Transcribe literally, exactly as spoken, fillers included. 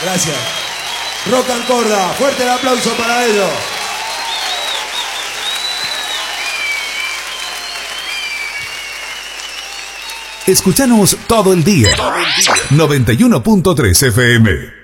Gracias. Rock and Corda, fuerte el aplauso para ellos. Escúchanos todo el día. noventa y uno punto tres F M.